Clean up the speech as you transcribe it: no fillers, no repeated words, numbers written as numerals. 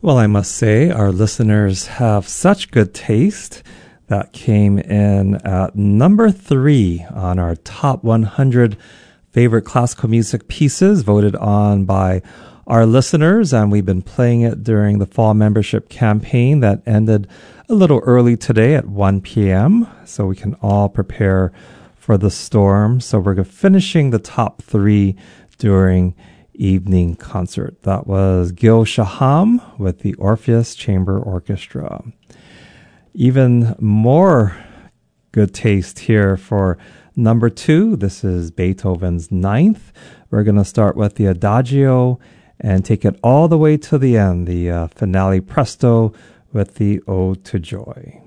Well, I must say, our listeners have such good taste. That came in at number 3 on our top 100 favorite classical music pieces voted on by our listeners, and we've been playing it during the fall membership campaign that ended a little early today at 1 p.m. so we can all prepare for the storm. So we're finishing the top 3 during evening concert. That was Gil Shaham with the Orpheus Chamber Orchestra. Even more good taste here for number 2. This is Beethoven's Ninth. We're going to start with the Adagio and take it all the way to the end, the finale presto with the Ode to Joy.